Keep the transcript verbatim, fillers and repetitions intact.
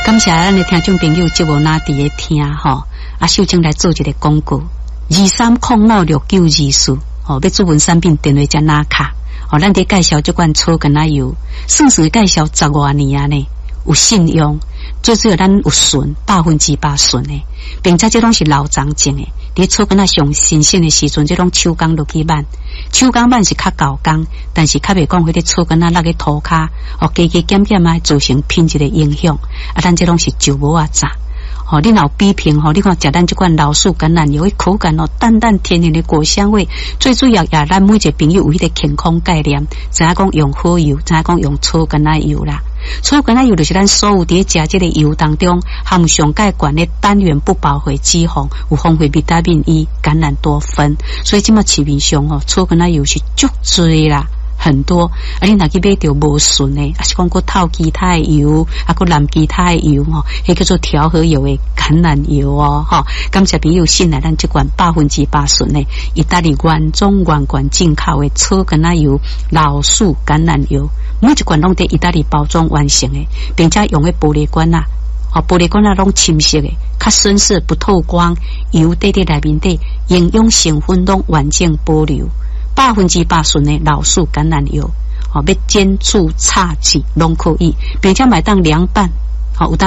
感谢咱的听众朋友节目拿伫咧听吼，啊，秀清来做一个广告，二三零五六九二四，吼，要主文产品电话加拿卡，吼，咱伫介绍这款草根仔油，算是介绍十多年啊呢，有信用，最主要咱有纯，百分之百纯的，并且这拢是老长种的，伫草根仔上新鲜的时阵，这种手工落去挽。手工挽是较高工，但是较袂讲迄个草根仔落去涂骹，哦，加加减减啊，造成品质的影响。啊，咱这拢是就无啊炸。哦，你若比拼吼，你看食咱这款老树橄榄油，口感哦，淡淡甜甜的果香味。最主要也咱每一个朋友有迄个健康概念，知影讲用好油，知影讲用草根仔油啦。草根仔油就是咱所有伫食这个油当中含上介悬的单元不饱和脂肪，有丰富维他命 E、橄榄多酚，所以即马市面上吼草根仔油是足多啦。很多，啊，你若去买着无纯的，啊是讲佫透其他的油，啊佫染其他的油吼，迄叫做调和油的橄榄油哦，吼。感谢朋友信赖咱这款百分之百纯的意大利原装原罐进口的草根仔油、老树橄榄油，每一罐拢伫意大利包装完成的，并且用的玻璃罐啊，哦，玻璃罐啊拢深色的，较深色不透光，油滴伫内面底，营养成分拢完整保留。百分之百纯的老树橄榄油，哦，要煎、煮、炒、煮拢可以，并且买当凉拌，好、哦，有当